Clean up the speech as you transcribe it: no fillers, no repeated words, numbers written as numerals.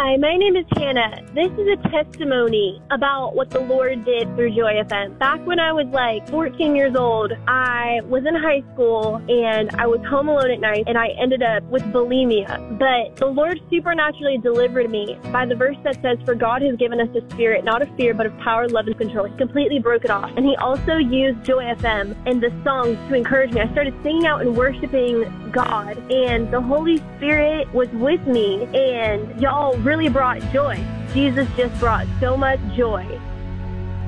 Hi, my name is Hannah. This is a testimony about what the Lord did through Joy FM. Back when I was like 14 years old, I was in high school and I was home alone at night and I ended up with bulimia. But the Lord supernaturally delivered me by the verse that says, "For God has given us a spirit, not of fear, but of power, love, and control." He completely broke it off. And he also used Joy FM and the songs to encourage me. I started singing out and worshiping God, and the Holy Spirit was with me, and y'all really brought joy. Jesus just brought so much joy.